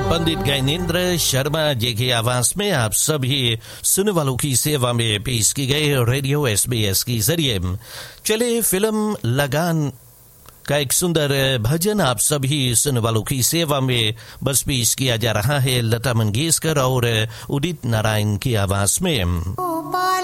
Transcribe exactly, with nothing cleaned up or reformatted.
पंडित ज्ञानेंद्र शर्मा जी की आवाज में आप सभी सुनने वालों की सेवा में पेश की गई रेडियो एसबीएस के जरिए। चले फिल्म लगान का एक सुंदर भजन आप सभी सुनने वालों की सेवा में बस पेश किया जा रहा है लता मंगेशकर और उदित नारायण की आवाज में।